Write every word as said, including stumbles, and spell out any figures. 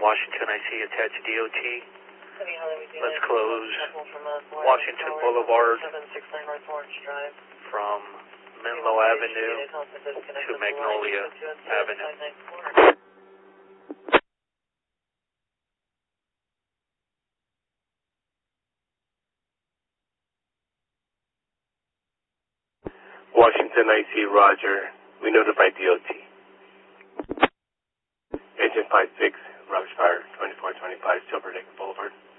Washington, I see attached D O T. Let's close Washington Boulevard from Menlo Avenue to Magnolia Avenue. Washington, I C, Roger. We notified D O T. Agent five six, Roger Fire, twenty-four twenty-five, Silver Lake Boulevard.